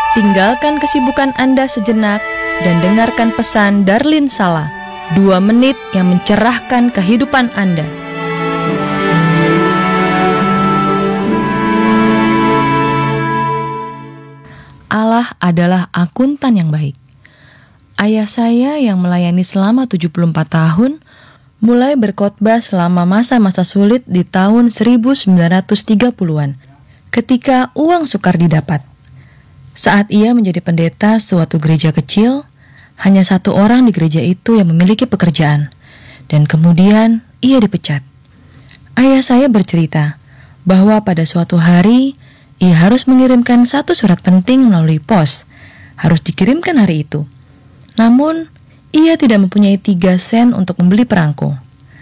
Tinggalkan kesibukan Anda sejenak dan dengarkan pesan Darlin Sala, 2 menit yang mencerahkan kehidupan Anda. Allah adalah akuntan yang baik. Ayah saya yang melayani selama 74 tahun mulai berkhotbah selama masa-masa sulit di tahun 1930-an, ketika uang sukar didapat. Saat ia menjadi pendeta suatu gereja kecil, hanya 1 orang di gereja itu yang memiliki pekerjaan, dan kemudian ia dipecat. Ayah saya bercerita bahwa pada suatu hari, ia harus mengirimkan 1 surat penting melalui pos, harus dikirimkan hari itu. Namun, ia tidak mempunyai 3 sen untuk membeli perangko.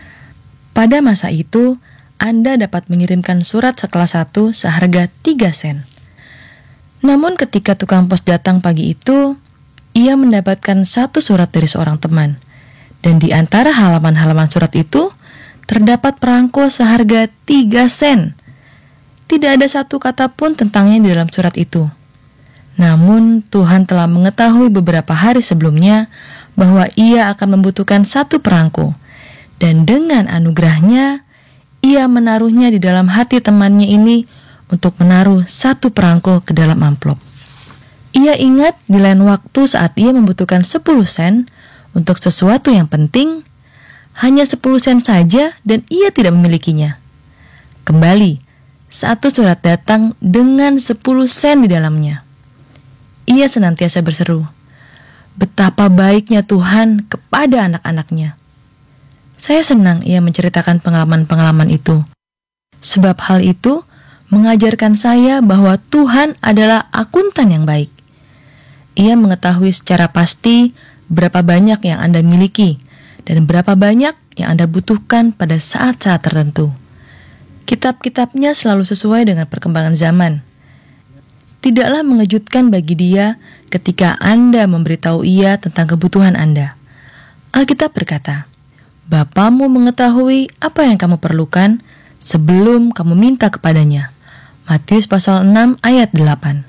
Pada masa itu, Anda dapat mengirimkan surat sekelas 1 seharga 3 sen. Namun ketika tukang pos datang pagi itu, ia mendapatkan 1 surat dari seorang teman. Dan di antara halaman-halaman surat itu, terdapat perangko seharga 3 sen. Tidak ada 1 kata pun tentangnya di dalam surat itu. Namun Tuhan telah mengetahui beberapa hari sebelumnya bahwa ia akan membutuhkan 1 perangko. Dan dengan anugerahnya, ia menaruhnya di dalam hati temannya ini untuk menaruh 1 perangko ke dalam amplop. Ia ingat di lain waktu saat ia membutuhkan 10 sen untuk sesuatu yang penting, hanya 10 sen saja dan ia tidak memilikinya. Kembali, 1 surat datang dengan 10 sen di dalamnya. Ia senantiasa berseru, "Betapa baiknya Tuhan kepada anak-anaknya." Saya senang ia menceritakan pengalaman-pengalaman itu, sebab hal itu mengajarkan saya bahwa Tuhan adalah akuntan yang baik. Ia mengetahui secara pasti berapa banyak yang Anda miliki dan berapa banyak yang Anda butuhkan pada saat-saat tertentu. Kitab-kitabnya selalu sesuai dengan perkembangan zaman. Tidaklah mengejutkan bagi Dia ketika Anda memberitahu Ia tentang kebutuhan Anda. Alkitab berkata, "Bapamu mengetahui apa yang kamu perlukan sebelum kamu minta kepadanya." Matius pasal 6 ayat 8.